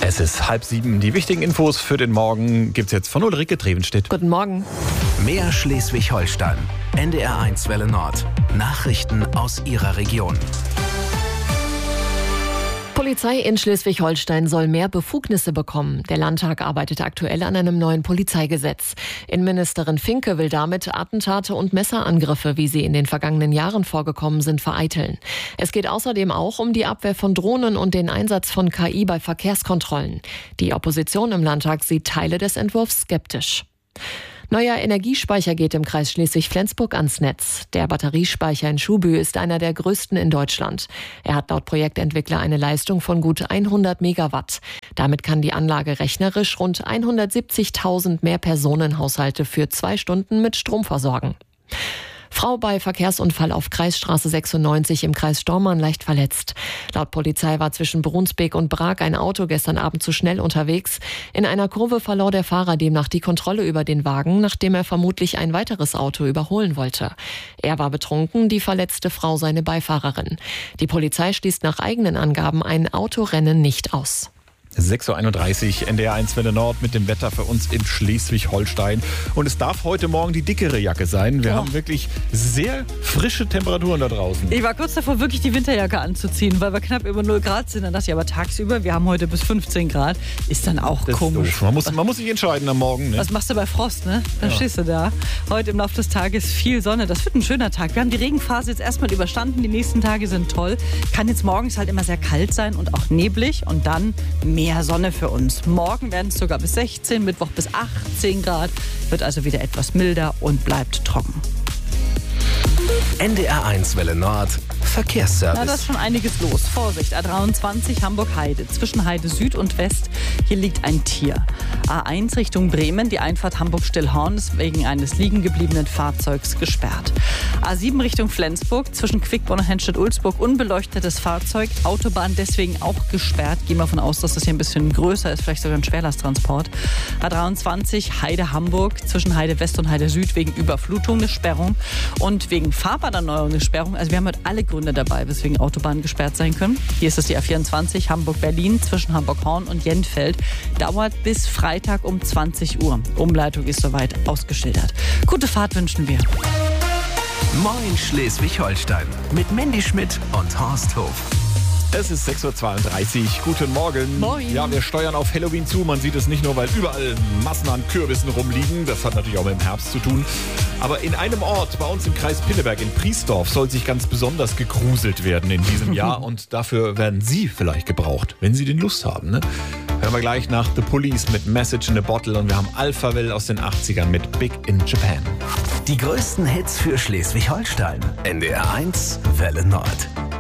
Es ist 6:30. Die wichtigen Infos für den Morgen gibt's jetzt von Ulrike Trevenstedt. Guten Morgen. Mehr Schleswig-Holstein. NDR1 Welle Nord. Nachrichten aus Ihrer Region. Polizei in Schleswig-Holstein soll mehr Befugnisse bekommen. Der Landtag arbeitet aktuell an einem neuen Polizeigesetz. Innenministerin Finke will damit Attentate und Messerangriffe, wie sie in den vergangenen Jahren vorgekommen sind, vereiteln. Es geht außerdem auch um die Abwehr von Drohnen und den Einsatz von KI bei Verkehrskontrollen. Die Opposition im Landtag sieht Teile des Entwurfs skeptisch. Neuer Energiespeicher geht im Kreis Schleswig-Flensburg ans Netz. Der Batteriespeicher in Schubü ist einer der größten in Deutschland. Er hat laut Projektentwickler eine Leistung von gut 100 Megawatt. Damit kann die Anlage rechnerisch rund 170.000 Mehrpersonenhaushalte für 2 Stunden mit Strom versorgen. Frau bei Verkehrsunfall auf Kreisstraße 96 im Kreis Stormarn leicht verletzt. Laut Polizei war zwischen Brunsbek und Brag ein Auto gestern Abend zu schnell unterwegs. In einer Kurve verlor der Fahrer demnach die Kontrolle über den Wagen, nachdem er vermutlich ein weiteres Auto überholen wollte. Er war betrunken, die verletzte Frau seine Beifahrerin. Die Polizei schließt nach eigenen Angaben ein Autorennen nicht aus. 6:31 Uhr, NDR1 Welle Nord mit dem Wetter für uns in Schleswig-Holstein. Und es darf heute Morgen die dickere Jacke sein. Wir haben wirklich sehr frische Temperaturen da draußen. Ich war kurz davor, wirklich die Winterjacke anzuziehen, weil wir knapp über 0 Grad sind. Dann dachte ich aber tagsüber, wir haben heute bis 15 Grad. Ist dann auch Das komisch. ist doof. Man muss sich entscheiden am Morgen. Ne? Was machst du bei Frost, ne? Dann stehst du da. Heute im Laufe des Tages viel Sonne. Das wird ein schöner Tag. Wir haben die Regenphase jetzt erstmal überstanden. Die nächsten Tage sind toll. Kann jetzt morgens halt immer sehr kalt sein und auch neblig. Und dann mehr Sonne für uns. Morgen werden es sogar bis 16, Mittwoch bis 18 Grad. Wird also wieder etwas milder und bleibt trocken. NDR1 Welle Nord. Verkehrsservice. Na, da ist schon einiges los. Vorsicht, A23 Hamburg-Heide. Zwischen Heide Süd und West, hier liegt ein Tier. A1 Richtung Bremen, die Einfahrt Hamburg-Stillhorn ist wegen eines liegen gebliebenen Fahrzeugs gesperrt. A7 Richtung Flensburg, zwischen Quickborn und Henstedt-Ulzburg, unbeleuchtetes Fahrzeug. Autobahn deswegen auch gesperrt. Gehen wir davon aus, dass das hier ein bisschen größer ist, vielleicht sogar ein Schwerlasttransport. A23 Heide-Hamburg, zwischen Heide West und Heide Süd wegen Überflutung eine Sperrung. Und wegen Fahrbahnerneuerung eine Sperrung. Also wir haben heute alle Gründe dabei, weswegen Autobahnen gesperrt sein können. Hier ist es die A24 Hamburg-Berlin zwischen Hamburg-Horn und Jentfeld. Dauert bis Freitag um 20 Uhr. Umleitung ist soweit ausgeschildert. Gute Fahrt wünschen wir. Moin Schleswig-Holstein. Mit Mandy Schmidt und Horst Hof. Es ist 6:32 Uhr. Guten Morgen. Moin. Ja, wir steuern auf Halloween zu. Man sieht es nicht nur, weil überall Massen an Kürbissen rumliegen. Das hat natürlich auch mit dem Herbst zu tun. Aber in einem Ort bei uns im Kreis Pinneberg in Priesdorf soll sich ganz besonders gegruselt werden in diesem Jahr. Und dafür werden Sie vielleicht gebraucht, wenn Sie den Lust haben. Ne? Hören wir gleich nach The Police mit Message in a Bottle. Und wir haben Alphaville aus den 80ern mit Big in Japan. Die größten Hits für Schleswig-Holstein. NDR1 Welle Nord.